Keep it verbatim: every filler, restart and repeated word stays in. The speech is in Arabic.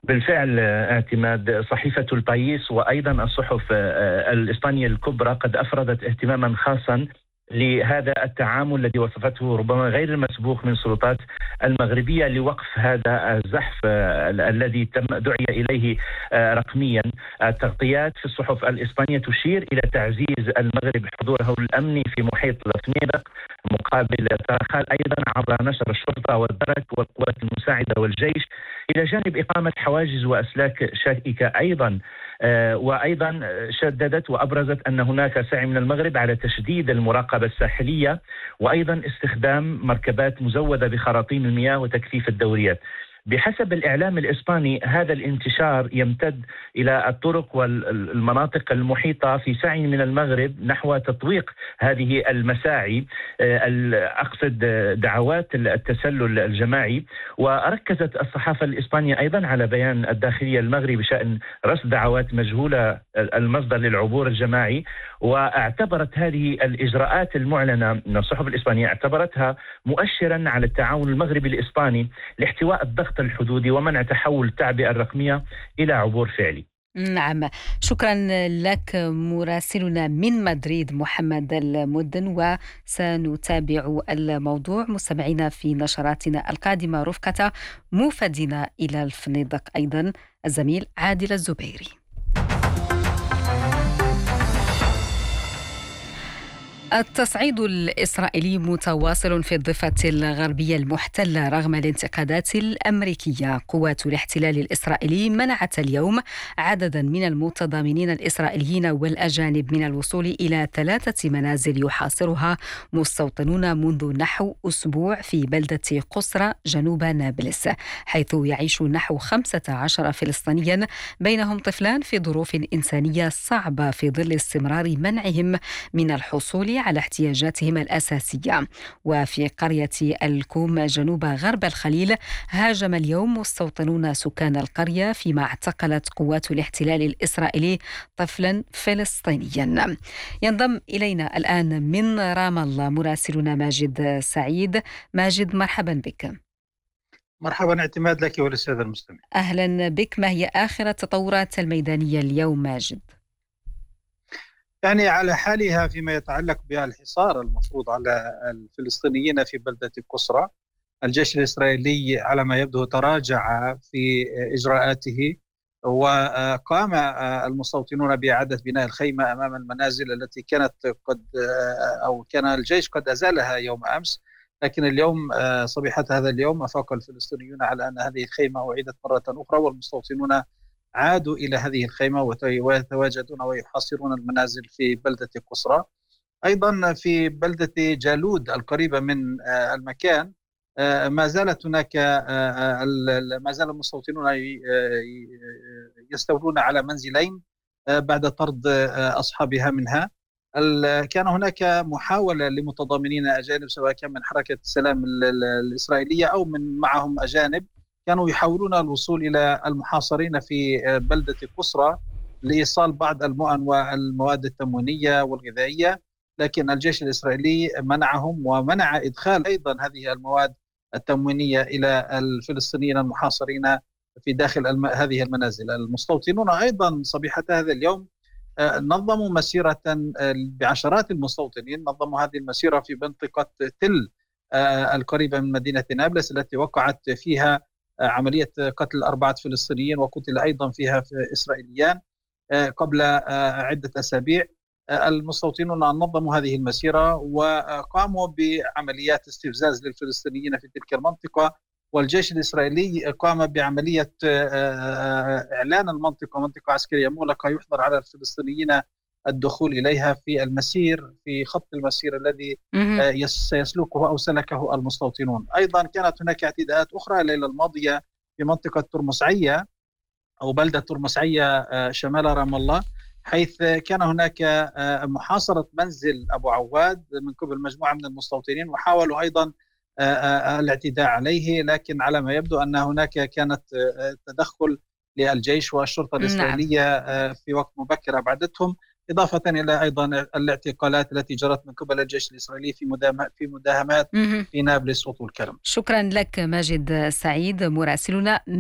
بالفعل اعتماد صحيفة البايس وأيضا الصحف الإسبانية الكبرى قد أفردت اهتماما خاصا لهذا التعامل الذي وصفته ربما غير المسبوق من سلطات المغربية لوقف هذا الزحف الذي تم دعي إليه رقميا. التغطيات في الصحف الإسبانية تشير إلى تعزيز المغرب حضوره الأمني في محيط الفنيدق مقابل ترخال أيضا عبر نشر الشرطة والدرك والقوات المساعدة والجيش، إلى جانب إقامة حواجز وأسلاك شائكة أيضا. وأيضا شددت وأبرزت أن هناك سعي من المغرب على تشديد المراقبة الساحلية وأيضا استخدام مركبات مزودة بخراطيم المياه وتكثيف الدوريات. بحسب الإعلام الإسباني هذا الانتشار يمتد إلى الطرق والمناطق المحيطة في سعي من المغرب نحو تطويق هذه المساعي، أقصد دعوات التسلل الجماعي. وركزت الصحافة الإسبانية أيضا على بيان الداخلية المغربي بشأن رصد دعوات مجهولة المصدر للعبور الجماعي، واعتبرت هذه الإجراءات المعلنة من الصحف الإسبانية اعتبرتها مؤشرا على التعاون المغربي الإسباني لاحتواء الضغط الحدودي ومنع تحول التعبئة الرقمية إلى عبور فعلي. نعم، شكرا لك مراسلنا من مدريد محمد المدن، وسنتابع الموضوع مستمعينا في نشراتنا القادمة رفقة موفدنا إلى الفنيدق أيضا الزميل عادل الزبيري. التصعيد الإسرائيلي متواصل في الضفة الغربية المحتلة رغم الانتقادات الأمريكية. قوات الاحتلال الإسرائيلي منعت اليوم عددا من المتضامنين الإسرائيليين والأجانب من الوصول إلى ثلاثة منازل يحاصرها مستوطنون منذ نحو أسبوع في بلدة قصرى جنوب نابلس، حيث يعيش نحو خمسة عشر فلسطينيا بينهم طفلان في ظروف إنسانية صعبة في ظل استمرار منعهم من الحصول على احتياجاتهم الأساسية. وفي قرية الكوم جنوب غرب الخليل هاجم اليوم مستوطنون سكان القرية فيما اعتقلت قوات الاحتلال الإسرائيلي طفلا فلسطينيا. ينضم إلينا الآن من رام الله مراسلنا ماجد سعيد. ماجد، مرحبا بك. مرحبا، اعتماد لك وللسادة المستمعين. أهلا بك. ما هي آخر التطورات الميدانية اليوم ماجد؟ يعني على حالها فيما يتعلق بالحصار المفروض على الفلسطينيين في بلدة قصرى، الجيش الإسرائيلي على ما يبدو تراجع في إجراءاته، وقام المستوطنون بإعادة بناء الخيمة أمام المنازل التي كانت قد أو كان الجيش قد أزالها يوم أمس، لكن اليوم صبيحة هذا اليوم أفاق الفلسطينيون على أن هذه الخيمة أعيدت مرة أخرى، والمستوطنون عادوا إلى هذه الخيمة ويتواجدون ويحاصرون المنازل في بلدة قصرى. أيضا في بلدة جالود القريبة من المكان ما زالت هناك ما زال المستوطنون يستولون على منزلين بعد طرد أصحابها منها. كان هناك محاولة لمتضامنين أجانب سواء كان من حركة السلام الإسرائيلية أو من معهم أجانب، كانوا يحاولون الوصول إلى المحاصرين في بلدة قصرى لإيصال بعض المؤن والمواد التموينية والغذائية، لكن الجيش الإسرائيلي منعهم ومنع إدخال أيضا هذه المواد التموينية إلى الفلسطينيين المحاصرين في داخل الم... هذه المنازل. المستوطنون أيضا صبيحة هذا اليوم نظموا مسيرة بعشرات المستوطنين، نظموا هذه المسيرة في منطقة تل القريبة من مدينة نابلس التي وقعت فيها عملية قتل أربعة فلسطينيين وقتل أيضا فيها إسرائيليان قبل عدة أسابيع. المستوطنون نظموا هذه المسيرة وقاموا بعمليات استفزاز للفلسطينيين في تلك المنطقة، والجيش الإسرائيلي قام بعملية إعلان المنطقة منطقة عسكرية مغلقة يحظر على الفلسطينيين الدخول إليها في المسير في خط المسير الذي سيسلكه أو سلكه المستوطنون. أيضا كانت هناك اعتداءات أخرى الليلة الماضية في منطقة ترمسعية أو بلدة ترمسعية شمال رام الله، حيث كان هناك محاصرة منزل أبو عواد من قبل مجموعة من المستوطنين وحاولوا أيضا الاعتداء عليه، لكن على ما يبدو أن هناك كانت تدخل للجيش والشرطة الإسرائيلية في وقت مبكر أبعدتهم، إضافة إلى أيضا الاعتقالات التي جرت من قبل الجيش الإسرائيلي في في مداهمات في نابلس وطول كرم. شكرا لك ماجد سعيد مراسلنا